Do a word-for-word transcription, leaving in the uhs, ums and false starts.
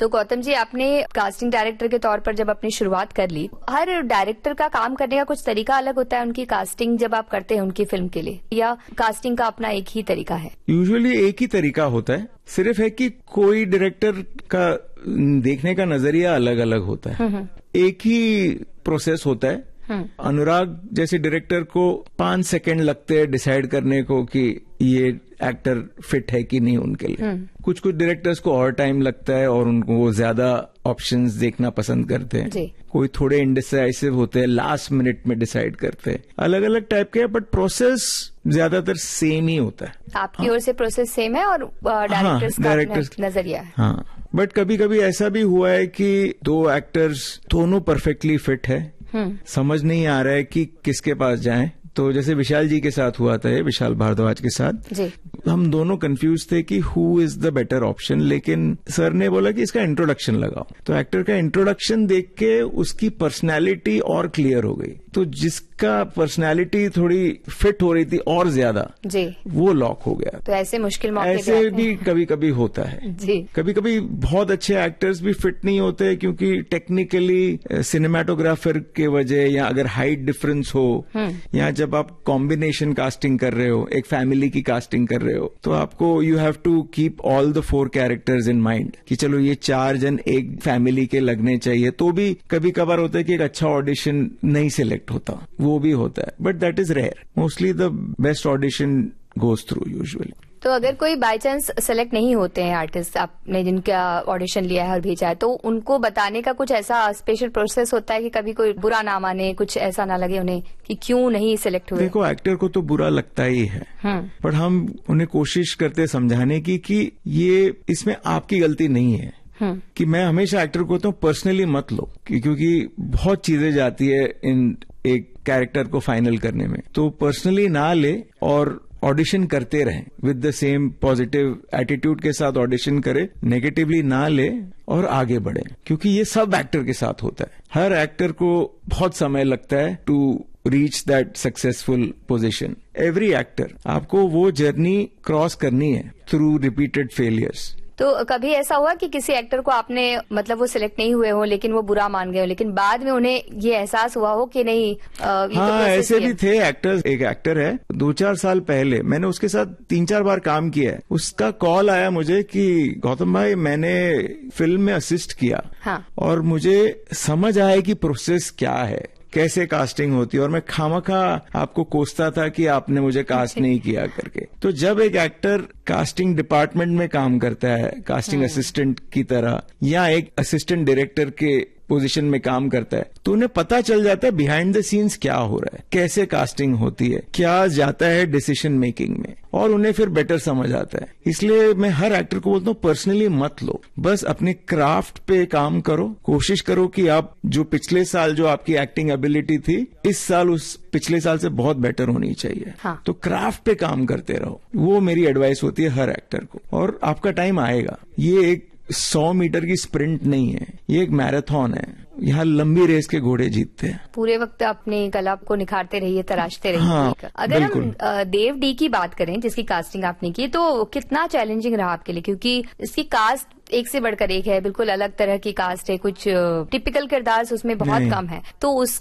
तो गौतम जी, आपने casting director के तौर पर जब अपनी शुरुआत कर ली, हर डायरेक्टर का काम करने का कुछ तरीका अलग होता है उनकी कास्टिंग जब आप करते हैं उनकी फिल्म के लिए, या कास्टिंग का अपना एक ही तरीका है? यूजुअली एक ही तरीका होता है, सिर्फ है कि कोई डायरेक्टर का देखने का नजरिया अलग अलग होता है। एक ही प्रोसेस होता है। अनुराग जैसे डायरेक्टर को पांच सेकंड लगते हैं डिसाइड करने को कि ये एक्टर फिट है कि नहीं उनके लिए। कुछ कुछ डायरेक्टर्स को और टाइम लगता है और उनको वो ज्यादा ऑप्शंस देखना पसंद करते हैं। कोई थोड़े इंडिसाइसिव होते हैं, लास्ट मिनट में डिसाइड करते हैं। अलग अलग टाइप के, बट प्रोसेस ज्यादातर सेम ही होता है। आपकी ओर से प्रोसेस सेम है और डायरेक्टर्स का अपना नजरिया है। हाँ, बट कभी कभी ऐसा भी हुआ है कि दो एक्टर्स दोनों परफेक्टली फिट है, समझ नहीं आ रहा है कि किसके पास जाएं। तो जैसे विशाल जी के साथ हुआ था, ये विशाल भारद्वाज के साथ जी। हम दोनों कंफ्यूज थे कि who is the better option, लेकिन सर ने बोला कि इसका इंट्रोडक्शन लगाओ। तो एक्टर का इंट्रोडक्शन देख के उसकी पर्सनैलिटी और क्लियर हो गई। तो जिसका पर्सनैलिटी थोड़ी फिट हो रही थी और ज्यादा जी, वो लॉक हो गया। तो ऐसे मुश्किल मौके ऐसे भी कभी कभी होता है जी। कभी कभी बहुत अच्छे एक्टर्स भी फिट नहीं होते, क्योंकि टेक्निकली सिनेमाटोग्राफर के वजह, या अगर हाइट डिफरेंस हो, या जब आप कॉम्बिनेशन कास्टिंग कर रहे हो, एक फैमिली की कास्टिंग कर रहे हो, तो आपको you have to keep all the four characters in mind कि चलो ये चार जन एक फैमिली के लगने चाहिए। तो भी कभी कभार होता है कि एक अच्छा ऑडिशन नहीं सिलेक्ट होता, वो भी होता है, but that is rare. Mostly the best audition goes through usually. तो अगर कोई बाय चांस सेलेक्ट नहीं होते हैं आर्टिस्ट, आपने जिनका ऑडिशन लिया है और भेजा है, तो उनको बताने का कुछ ऐसा स्पेशल प्रोसेस होता है कि कभी कोई बुरा ना माने, कुछ ऐसा ना लगे उन्हें कि क्यों नहीं सिलेक्ट हुए? देखो, एक्टर को तो बुरा लगता ही है, पर हम उन्हें कोशिश करते समझाने की कि ये इसमें आपकी गलती नहीं है। कि मैं हमेशा एक्टर को तो पर्सनली मत लो, क्योंकि बहुत चीजें जाती है इन एक कैरेक्टर को फाइनल करने में। तो पर्सनली ना ले और ऑडिशन करते रहें with the same positive attitude के साथ ऑडिशन करें, नेगेटिवली ना ले और आगे बढ़े, क्योंकि ये सब एक्टर के साथ होता है। हर एक्टर को बहुत समय लगता है to reach that successful position. Every actor, आपको वो जर्नी क्रॉस करनी है थ्रू रिपीटेड फेलियर्स। तो कभी ऐसा हुआ कि किसी एक्टर को आपने, मतलब वो सिलेक्ट नहीं हुए हो लेकिन वो बुरा मान गए हो, लेकिन बाद में उन्हें ये एहसास हुआ हो कि नहीं आ, ये हाँ, तो ऐसे भी थे एक्टर्स। एक एक्टर है, दो चार साल पहले मैंने उसके साथ तीन चार बार काम किया है। उसका कॉल आया मुझे कि गौतम भाई, मैंने फिल्म में असिस्ट किया, हाँ। और मुझे समझ आया कि प्रोसेस क्या है, कैसे कास्टिंग होती है, और मैं खामखा आपको कोसता था कि आपने मुझे कास्ट नहीं किया करके। तो जब एक एक्टर कास्टिंग डिपार्टमेंट में काम करता है, कास्टिंग असिस्टेंट की तरह, या एक असिस्टेंट डायरेक्टर के पोजीशन में काम करता है, तो उन्हें पता चल जाता है बिहाइंड द सीन्स क्या हो रहा है, कैसे कास्टिंग होती है, क्या जाता है डिसीजन मेकिंग में, और उन्हें फिर बेटर समझ आता है। इसलिए मैं हर एक्टर को बोलता हूँ, पर्सनली मत लो, बस अपने क्राफ्ट पे काम करो। कोशिश करो कि आप जो पिछले साल जो आपकी एक्टिंग एबिलिटी थी, इस साल उस पिछले साल से बहुत बेटर होनी चाहिए। हाँ। तो क्राफ्ट पे काम करते रहो, वो मेरी एडवाइस होती है हर एक्टर को। और आपका टाइम आएगा। ये एक सौ मीटर की स्प्रिंट नहीं है, ये एक मैराथन है। यहाँ लंबी रेस के घोड़े जीतते हैं। पूरे वक्त अपनी कला को निखारते रहिए, तराशते रहिए। हाँ, अगर हम देव डी की बात करें, जिसकी कास्टिंग आपने की, तो कितना चैलेंजिंग रहा आपके लिए? क्योंकि इसकी कास्ट एक से बढ़कर एक है, बिल्कुल अलग तरह की कास्ट है, कुछ टिपिकल किरदार उसमें बहुत कम है। तो उस